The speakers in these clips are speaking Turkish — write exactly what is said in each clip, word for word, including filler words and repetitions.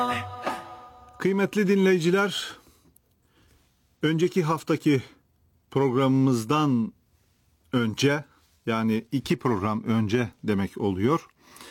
Kıymetli dinleyiciler, önceki haftaki programımızdan önce, yani iki program önce demek oluyor,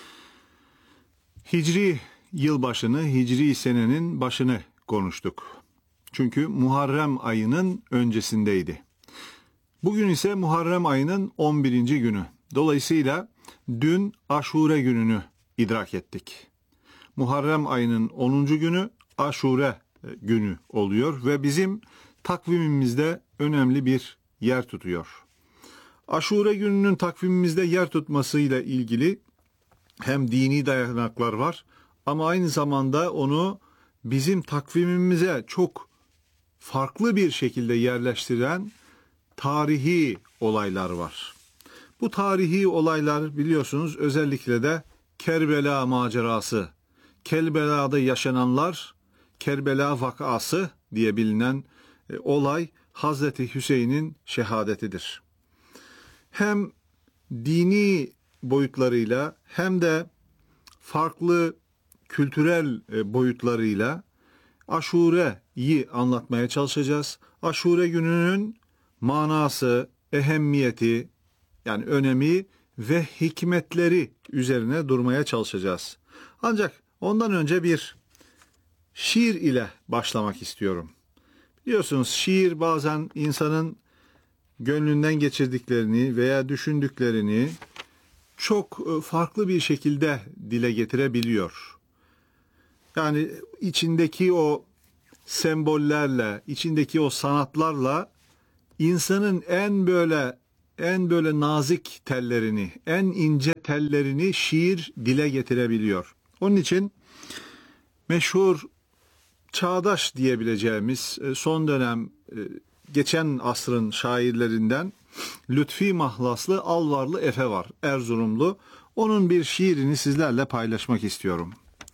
Hicri yılbaşını, Hicri senenin başını konuştuk. Çünkü Muharrem ayının öncesindeydi. Bugün ise Muharrem ayının on birinci günü. Dolayısıyla dün Aşure gününü idrak ettik. Muharrem ayının onuncu günü Aşure günü oluyor ve bizim takvimimizde önemli bir yer tutuyor. Aşure gününün takvimimizde yer tutmasıyla ilgili hem dini dayanaklar var ama aynı zamanda onu bizim takvimimize çok farklı bir şekilde yerleştiren tarihi olaylar var. Bu tarihi olaylar biliyorsunuz özellikle de Kerbela macerası, Kerbela'da yaşananlar, Kerbela vakası diye bilinen e, olay Hazreti Hüseyin'in şehadetidir. Hem dini boyutlarıyla hem de farklı kültürel e, boyutlarıyla Aşure'yi anlatmaya çalışacağız. Aşure gününün manası, ehemmiyeti, yani önemi ve hikmetleri üzerine durmaya çalışacağız. Ancak ondan önce bir şiir ile başlamak istiyorum. Biliyorsunuz şiir bazen insanın gönlünden geçirdiklerini veya düşündüklerini çok farklı bir şekilde dile getirebiliyor. Yani içindeki o sembollerle, içindeki o sanatlarla insanın en böyle en böyle nazik tellerini, en ince tellerini şiir dile getirebiliyor. Onun için meşhur çağdaş diyebileceğimiz son dönem geçen asrın şairlerinden Lütfi Mahlaslı Alvarlı Efe var, Erzurumlu. Onun bir şiirini sizlerle paylaşmak istiyorum.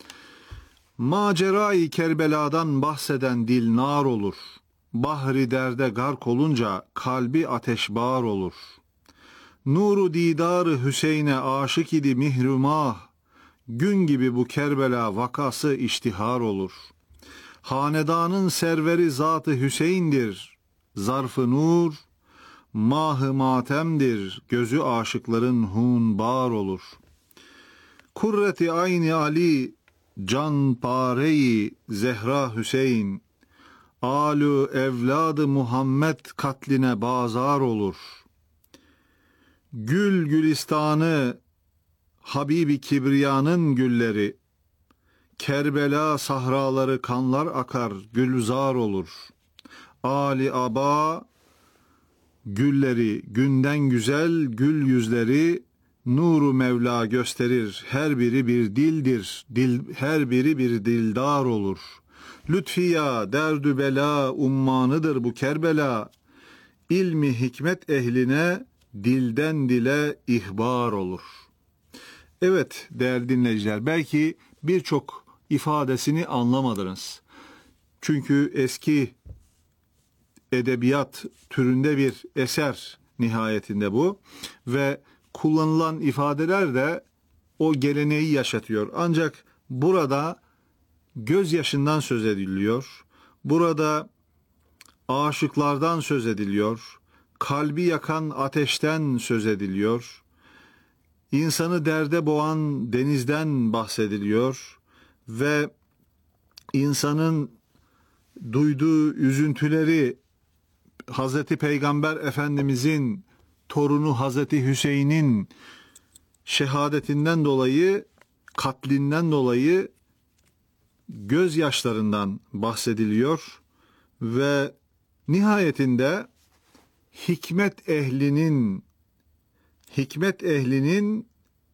Macerayı Kerbela'dan bahseden dil nar olur. Bahri derde gark olunca kalbi ateş bağır olur. Nuru didarı Hüseyin'e aşık idi mihrumah. Gün gibi bu Kerbela vakası iştihar olur. Hanedanın serveri zatı Hüseyin'dir. Zarfı nur, mahı matemdir. Gözü aşıkların hun bar olur. Kurreti ayni Ali, can pareyi Zehra Hüseyin. Alu evladı Muhammed katline bazar olur. Gül gülistanı Habibi Kibriya'nın gülleri, Kerbela sahraları kanlar akar, gülzar olur. Ali Aba gülleri, günden güzel gül yüzleri, nuru Mevla gösterir, her biri bir dildir, dil, her biri bir dildar olur. Lütfiya, derdü bela, ummanıdır bu Kerbela, ilmi hikmet ehline, dilden dile ihbar olur. Evet değerli dinleyiciler, belki birçok ifadesini anlamadınız. Çünkü eski edebiyat türünde bir eser nihayetinde bu ve kullanılan ifadeler de o geleneği yaşatıyor. Ancak burada gözyaşından söz ediliyor. Burada aşıklardan söz ediliyor. Kalbi yakan ateşten söz ediliyor. İnsanı derde boğan denizden bahsediliyor ve insanın duyduğu üzüntüleri Hazreti Peygamber Efendimizin torunu Hazreti Hüseyin'in şehadetinden dolayı, katlinden dolayı gözyaşlarından bahsediliyor ve nihayetinde hikmet ehlinin hikmet ehlinin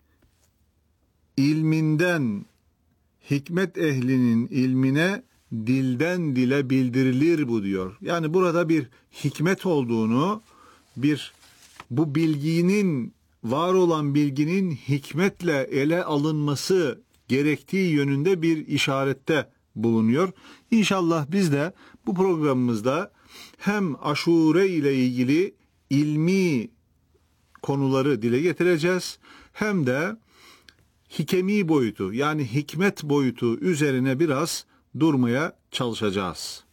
ilminden, hikmet ehlinin ilmine dilden dile bildirilir bu diyor. Yani burada bir hikmet olduğunu, bir bu bilginin, var olan bilginin hikmetle ele alınması gerektiği yönünde bir işarette bulunuyor. İnşallah biz de bu programımızda hem Aşure ile ilgili ilmi konuları dile getireceğiz, hem de hikemi boyutu yani hikmet boyutu üzerine biraz durmaya çalışacağız.